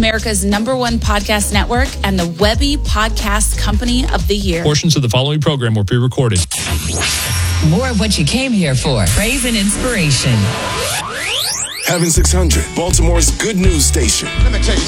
America's #1 podcast network and the Webby Podcast Company of the Year. Portions of the following program were pre-recorded. More of what you came here for. Praise and inspiration. Heaven 600, Baltimore's good news station. Let me tell you